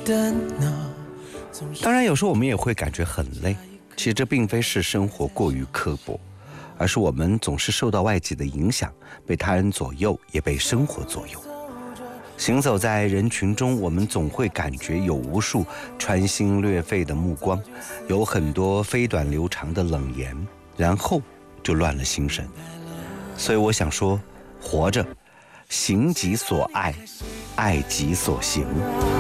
的呢？ 当然有时候我们也会感觉很累，其实这并非是生活过于刻薄，而是我们总是受到外界的影响，被他人左右，也被生活左右。行走在人群中，我们总会感觉有无数穿心裂肺的目光，有很多飞短流长的冷言，然后就乱了心神。所以我想说，活着，行己所爱，爱己所行。